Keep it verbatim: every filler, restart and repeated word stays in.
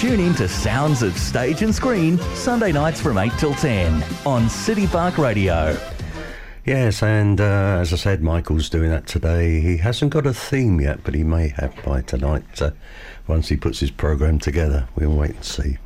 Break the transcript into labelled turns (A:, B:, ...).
A: Tune in to Sounds of Stage and Screen, Sunday nights from eight till ten on City Park Radio.
B: Yes, and uh, as I said, Michael's doing that today. He hasn't got a theme yet, but he may have by tonight. Uh, once he puts his programme together, we'll wait and see.